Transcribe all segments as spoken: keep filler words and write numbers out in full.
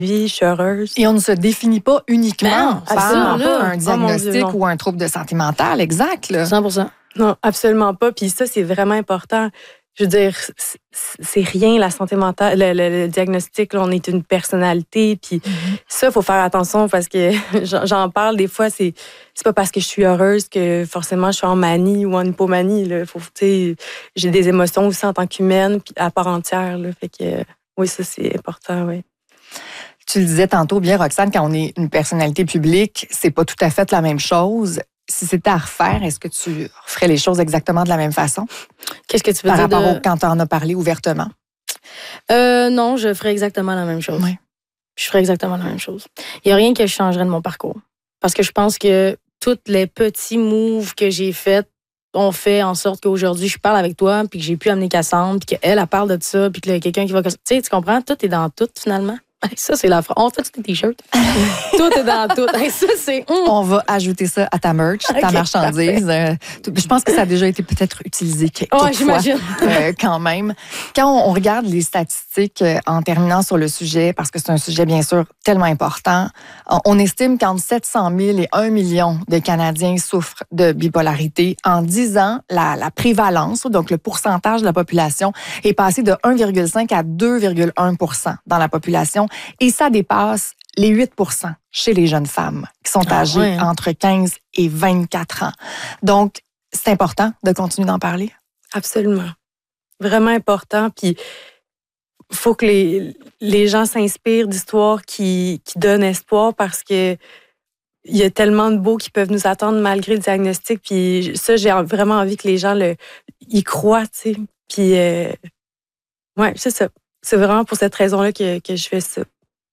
vie, je suis heureuse. Et on ne se définit pas uniquement ben, par là, un diagnostic oh Dieu, ou un trouble de santé mentale, exact. Là. cent pour cent. Non, absolument pas. Puis ça, c'est vraiment important. Je veux dire, c'est rien la santé mentale, le, le, le diagnostic. Là, on est une personnalité. Puis mm-hmm. ça, il faut faire attention parce que j'en parle des fois. C'est c'est pas parce que je suis heureuse que forcément je suis en manie ou en hypomanie. Là. Faut, j'ai des émotions aussi en tant qu'humaine puis à part entière. Là. Fait que oui, ça c'est important. Oui. Tu le disais tantôt bien, Roxane, quand on est une personnalité publique, c'est pas tout à fait la même chose. Si c'était à refaire, est-ce que tu ferais les choses exactement de la même façon? Qu'est-ce que tu veux Par dire? Par rapport de... au quand tu en as parlé ouvertement? Euh, non, je ferais exactement la même chose. Oui. Je ferais exactement la même chose. Il n'y a rien que je changerais de mon parcours. Parce que je pense que tous les petits moves que j'ai faits ont fait en sorte qu'aujourd'hui, je parle avec toi, puis que j'ai pu amener Cassandre, puis qu'elle, elle parle de ça, puis qu'il y a quelqu'un qui va... Tu sais, tu comprends? Tout est dans tout, finalement. Ça, c'est la phrase. On fait des t-shirts. Tout est dans tout. Ça, c'est... Mm. On va ajouter ça à ta merch, ta okay, marchandise. Euh, je pense que ça a déjà été peut-être utilisé quelques oh, fois. J'imagine. Euh, quand même. Quand on regarde les statistiques euh, en terminant sur le sujet, parce que c'est un sujet, bien sûr, tellement important, on estime qu'entre sept cent mille et un million de Canadiens souffrent de bipolarité. En dix ans, la, la prévalence, donc le pourcentage de la population, est passé de un virgule cinq à deux virgule un pour cent dans la population. Et ça dépasse les huit pour cent chez les jeunes femmes qui sont âgées ah ouais. entre quinze et vingt-quatre ans. Donc, c'est important de continuer d'en parler? Absolument. Vraiment important. Puis, il faut que les, les gens s'inspirent d'histoires qui, qui donnent espoir parce que il y a tellement de beaux qui peuvent nous attendre malgré le diagnostic. Puis ça, j'ai vraiment envie que les gens le, y croient, tu sais. Puis, euh, ouais, c'est ça. C'est vraiment pour cette raison-là que, que je fais ça.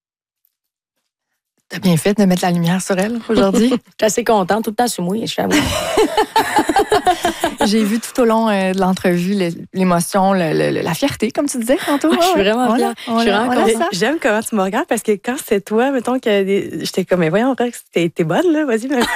T'as bien fait de mettre la lumière sur elle aujourd'hui. Je suis assez contente. Tout le temps, je suis mouillée, je suis à J'ai vu tout au long euh, de l'entrevue l'émotion, le, le, la fierté, comme tu disais tantôt. Ouais, je suis vraiment fière. Je suis vraiment contente. J'aime comment tu me regardes parce que quand c'est toi, mettons que des... j'étais comme, mais voyons, Rox, t'es, t'es bonne, là, vas-y. Mais...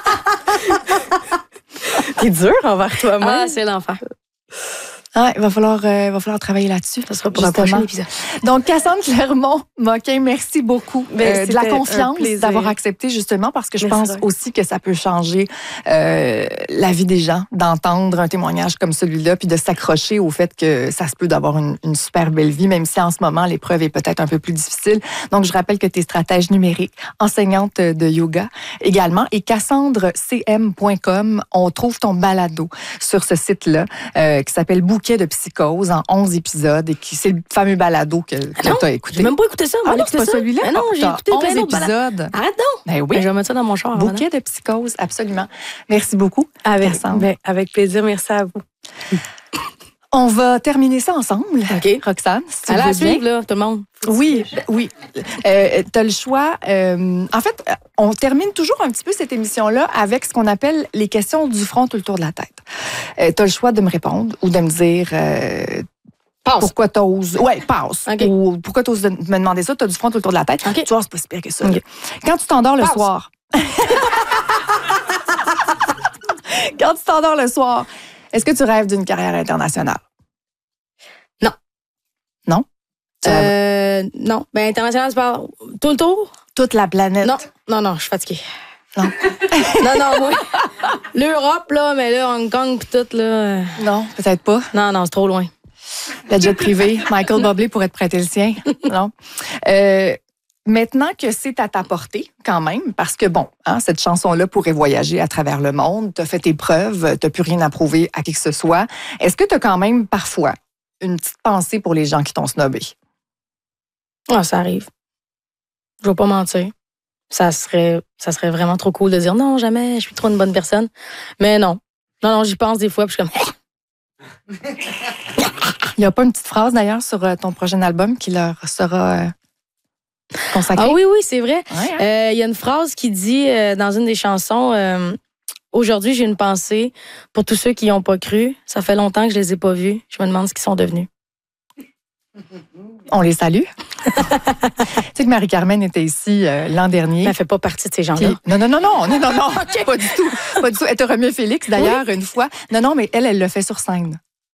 T'es dure envers toi-même. Ah, c'est l'enfer. Ah, il va falloir, euh, va falloir travailler là-dessus. Ça sera pour un prochain épisode. Donc, Cassandre Clermont-Moquin, merci beaucoup euh, de la confiance, d'avoir accepté justement, parce que je merci pense vrai. aussi que ça peut changer euh, la vie des gens, d'entendre un témoignage comme celui-là, puis de s'accrocher au fait que ça se peut d'avoir une, une super belle vie, même si en ce moment, l'épreuve est peut-être un peu plus difficile. Donc, je rappelle que tu es stratège numérique, enseignante de yoga également, et cassandre c m point com, on trouve ton balado sur ce site-là, euh, qui s'appelle Bouquet de psychose en onze épisodes et qui c'est le fameux balado que, que tu as écouté. J'ai même pas écouté ça. Ah non, c'est pas ça. celui-là? Mais non, j'ai écouté onze épisodes. Arrête donc. Ben oui. Ben, je vais mettre ça dans mon char. Bouquet avant. de psychose, absolument. Merci beaucoup. Avec, ben, avec plaisir, merci à vous. On va terminer ça ensemble. OK. Roxane, si tu à veux la bien. suivre, là, tout le monde. Oui, oui. Euh, tu as le choix. Euh, en fait, on termine toujours un petit peu cette émission-là avec ce qu'on appelle les questions du front tout le tour de la tête. Euh, tu as le choix de me répondre ou de me dire... Euh, Passe. Pourquoi t'oses... Ouais, passe. Okay. Ou pourquoi t'oses me demander ça? T'as du front tout le tour de la tête. Okay. Tu vois, c'est pas si pire que ça. Okay. Quand tu t'endors le passe. soir... Quand tu t'endors le soir, est-ce que tu rêves d'une carrière internationale? Non. Non? Euh, non. Ben, international, tu parles tout le tour? Toute la planète? Non, non, non, je suis fatiguée. Non. non, non, moi. L'Europe, là, mais là, Hong Kong pis tout, là. Non, peut-être pas. Non, non, c'est trop loin. Le jet privé, Michael Bublé pourrait te prêter le sien. Non. Euh, maintenant que c'est à ta portée, quand même, parce que, bon, hein, cette chanson-là pourrait voyager à travers le monde, t'as fait tes preuves, t'as plus rien à prouver à qui que ce soit. Est-ce que t'as quand même, parfois, une petite pensée pour les gens qui t'ont snobé? Ah, ça arrive. Je vais pas mentir. Ça serait, ça serait vraiment trop cool de dire non, jamais, je suis trop une bonne personne. Mais non. Non, non, j'y pense des fois, puis je suis comme... Il n'y a pas une petite phrase, d'ailleurs, sur ton prochain album qui leur sera euh, consacrée? Ah oui, oui, c'est vrai. Il ouais, hein? euh, y a une phrase qui dit euh, dans une des chansons euh, « Aujourd'hui, j'ai une pensée pour tous ceux qui n'y ont pas cru. Ça fait longtemps que je les ai pas vus. Je me demande ce qu'ils sont devenus. » On les salue. Tu sais que Marie-Carmen était ici euh, l'an dernier. Elle fait pas partie de ces gens-là. Puis, non, non, non, non, non, non, non, okay. Pas du tout. Pas du tout. Elle t'a remis Félix, d'ailleurs, oui. une fois. Non, non, mais elle, elle le fait sur scène.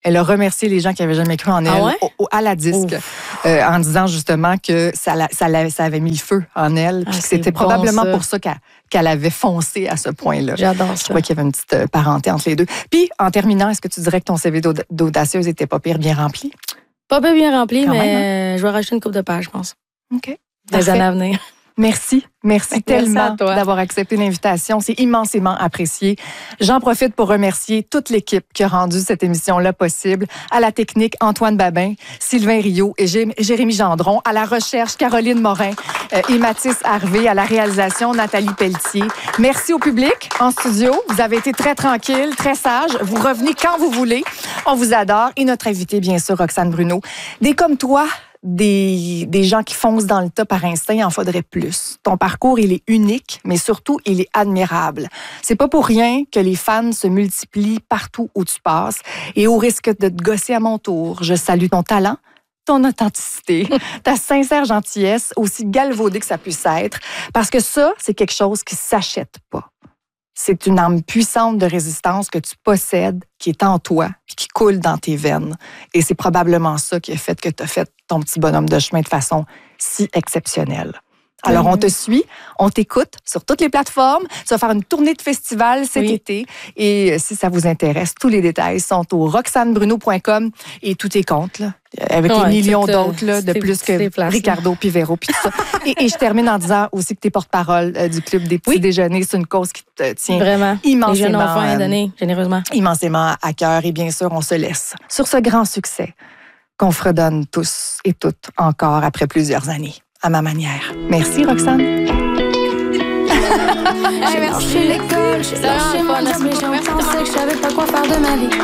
Elle a remercié les gens qui avaient jamais cru en elle ah ouais? au, au, à la disque euh, en disant justement que ça, la, ça, la, ça avait mis le feu en elle. Ah, puis que c'était bon, probablement ça. pour ça qu'elle, qu'elle avait foncé à ce point-là. J'adore ça. Je crois qu'il y avait une petite parenté entre les deux. Puis, en terminant, est-ce que tu dirais que ton C V d'audacieuse était pas pire bien rempli? Pas pire bien rempli, Quand mais même, hein? je vais rajouter une couple de pages, je pense. OK. Dans les années à venir. Merci. Merci, Merci tellement d'avoir accepté l'invitation. C'est immensément apprécié. J'en profite pour remercier toute l'équipe qui a rendu cette émission-là possible. À la technique, Antoine Babin, Sylvain Rio et Jérémy Gendron. À la recherche, Caroline Morin euh, et Mathis Harvey. À la réalisation, Nathalie Pelletier. Merci au public en studio. Vous avez été très tranquille, très sage. Vous revenez quand vous voulez. On vous adore. Et notre invitée, bien sûr, Roxane Bruno. Des comme toi, Des, des gens qui foncent dans le tas par instinct, il en faudrait plus. Ton parcours, il est unique, mais surtout, il est admirable. C'est pas pour rien que les fans se multiplient partout où tu passes. Et au risque de te gosser à mon tour, je salue ton talent, ton authenticité, ta sincère gentillesse, aussi galvaudée que ça puisse être, parce que ça, c'est quelque chose qui s'achète pas. C'est une arme puissante de résistance que tu possèdes, qui est en toi, puis qui coule dans tes veines. Et c'est probablement ça qui a fait que tu as fait ton petit bonhomme de chemin de façon si exceptionnelle. Alors, on te suit, on t'écoute sur toutes les plateformes. Tu vas faire une tournée de festival cet oui. été. Et si ça vous intéresse, tous les détails sont au roxane bruno point com et tous tes comptes, là, avec ouais, les millions d'autres, là, de plus que places, Ricardo Pivero, puis tout ça. et, et je termine en disant aussi que t'es porte-parole euh, du Club des petits oui. déjeuners. C'est une cause qui te tient Vraiment. immensément, les jeunes enfants euh, donnés, généreusement. immensément à cœur. Et bien sûr, on se laisse sur ce grand succès qu'on fredonne tous et toutes encore après plusieurs années. À ma manière. Merci, Roxane. J'ai lâché l'école, j'ai lâché mon job, mais j'ai pensé que je savais pas quoi faire de ma vie.